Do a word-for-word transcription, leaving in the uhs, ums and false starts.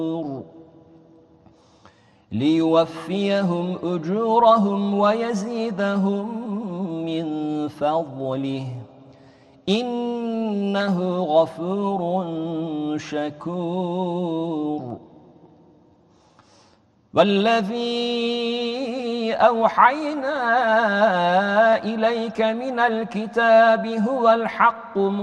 ليوفيهم أجورهم ويزيدهم من فضله إنه غفور شكور. والذي أوحينا إليك من الكتاب هو الحق